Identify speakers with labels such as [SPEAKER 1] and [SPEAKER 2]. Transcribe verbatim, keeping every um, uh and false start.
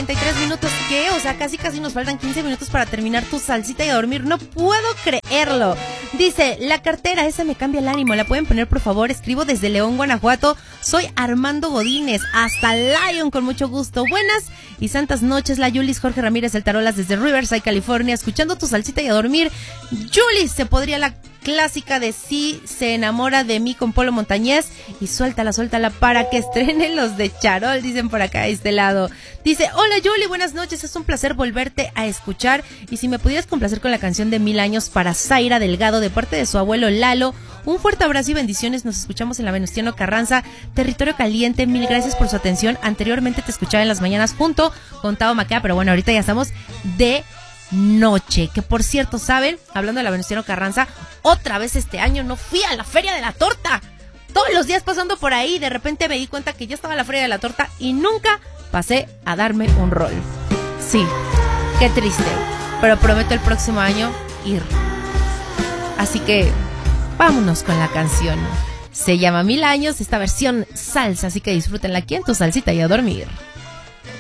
[SPEAKER 1] cuarenta y tres minutos. ¿Qué? O sea, casi casi nos faltan quince minutos para terminar tu salsita y a dormir. No puedo creerlo. Dice, la cartera, esa me cambia el ánimo. ¿La pueden poner, por favor? Escribo desde León, Guanajuato. Soy Armando Godínez. Hasta Lion, con mucho gusto. Buenas y santas noches. La Yulis, Jorge Ramírez, el Tarolas desde Riverside, California. Escuchando tu salsita y a dormir. Yulis, se podría la clásica de Si se enamora de mí con Polo Montañés y suéltala, suéltala para que estrenen los de Charol, dicen por acá de este lado. Dice, hola Yuli, buenas noches, es un placer volverte a escuchar y si me pudieras complacer con la canción de Mil Años para Zaira Delgado de parte de su abuelo Lalo. Un fuerte abrazo y bendiciones, nos escuchamos en la Venustiano Carranza, Territorio Caliente, mil gracias por su atención. Anteriormente te escuchaba en las mañanas junto con Tao Maquea, pero bueno, ahorita ya estamos de noche, que por cierto, ¿saben? Hablando de la Venustiano Carranza, otra vez este año no fui a la Feria de la Torta. Todos los días pasando por ahí, de repente me di cuenta que ya estaba la Feria de la Torta y nunca pasé a darme un rol. Sí, qué triste, pero prometo el próximo año ir. Así que vámonos con la canción. Se llama Mil Años, esta versión salsa, así que disfrútenla aquí en tu salsita y a dormir.